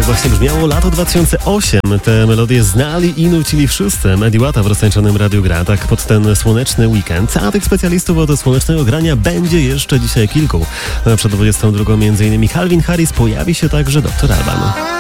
właśnie brzmiało lato 2008. Te melodie znali i nucili wszyscy. Eddie Wata w roztańczonym Radiu Gra, tak pod ten słoneczny weekend. A tych specjalistów od słonecznego grania będzie jeszcze dzisiaj kilku. Przed 22 m.in. Calvin Harris, pojawi się także Dr. Alban.